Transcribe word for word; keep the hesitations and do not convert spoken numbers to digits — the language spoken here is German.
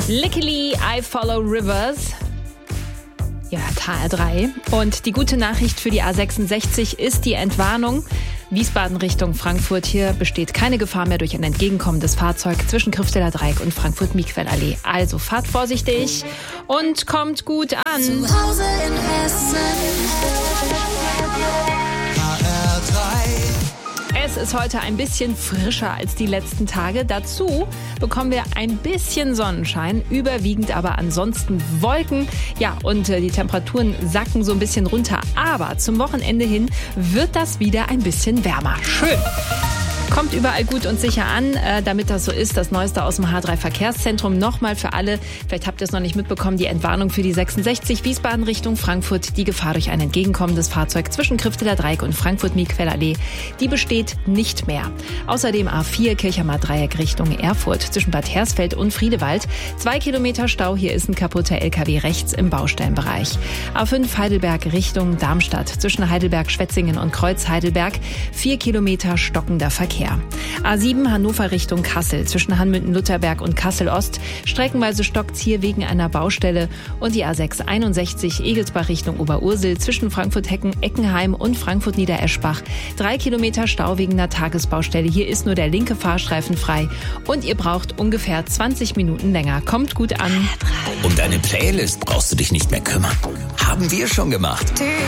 Lickily, I Follow Rivers. Ja, H R drei. Und die gute Nachricht für die A sechsundsechzig ist die Entwarnung. Wiesbaden Richtung Frankfurt. Hier besteht keine Gefahr mehr durch ein entgegenkommendes Fahrzeug zwischen Grifteler Dreieck und Frankfurt-Miquel-Allee. Also fahrt vorsichtig und kommt gut an. Zu Hause in Hessen. H R drei. Es ist heute ein bisschen frischer als die letzten Tage. Dazu bekommen wir ein bisschen Sonnenschein, überwiegend aber ansonsten Wolken. Ja, und äh, die Temperaturen sacken so ein bisschen runter. Aber zum Wochenende hin wird das wieder ein bisschen wärmer. Schön. Kommt überall gut und sicher an, äh, damit das so ist. Das Neueste aus dem H drei Verkehrszentrum nochmal für alle. Vielleicht habt ihr es noch nicht mitbekommen, die Entwarnung für die sechsundsechzig Wiesbaden Richtung Frankfurt. Die Gefahr durch ein entgegenkommendes Fahrzeug zwischen Grifteler Dreieck und Frankfurt-Miquel-Allee, die besteht nicht mehr. Außerdem A vier Kirchhammer Dreieck Richtung Erfurt zwischen Bad Hersfeld und Friedewald. Zwei Kilometer Stau, hier ist ein kaputter L K W rechts im Baustellenbereich. A fünf Heidelberg Richtung Darmstadt zwischen Heidelberg, Schwetzingen und Kreuz Heidelberg. Vier Kilometer stockender Verkehr. A sieben Hannover Richtung Kassel zwischen Hanmünden-Lutherberg und Kassel-Ost. Streckenweise stockt's hier wegen einer Baustelle. Und die A sechs einundsechzig Egelsbach Richtung Oberursel zwischen Frankfurt-Eckenheim und Frankfurt-Niedereschbach. Drei Kilometer Stau wegen einer Tagesbaustelle. Hier ist nur der linke Fahrstreifen frei. Und ihr braucht ungefähr zwanzig Minuten länger. Kommt gut an. Um deine Playlist brauchst du dich nicht mehr kümmern. Haben wir schon gemacht.